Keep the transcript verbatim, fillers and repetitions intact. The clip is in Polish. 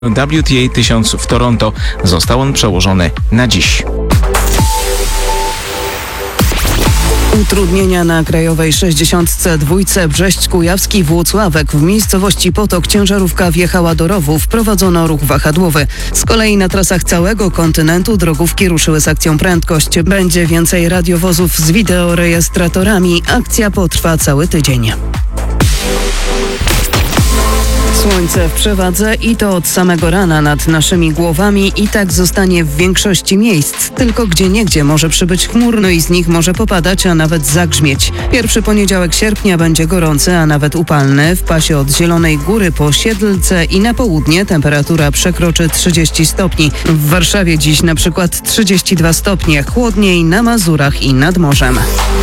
W T A tysiąc w Toronto. Został on przełożony na dziś. Utrudnienia na krajowej sześćdziesiątce dwa Brześć-Kujawski-Włocławek. W miejscowości Potok ciężarówka wjechała do rowu. Wprowadzono ruch wahadłowy. Z kolei na trasach całego kontynentu drogówki ruszyły z akcją Prędkość. Będzie więcej radiowozów z wideorejestratorami. Akcja potrwa cały tydzień. Słońce w przewadze i to od samego rana nad naszymi głowami i tak zostanie w większości miejsc. Tylko gdzieniegdzie może przybyć chmurno i z nich może popadać, a nawet zagrzmieć. Pierwszy poniedziałek sierpnia będzie gorący, a nawet upalny. W pasie od Zielonej Góry po Siedlce i na południe temperatura przekroczy trzydzieści stopni. W Warszawie dziś na przykład trzydzieści dwa stopnie, chłodniej na Mazurach i nad morzem.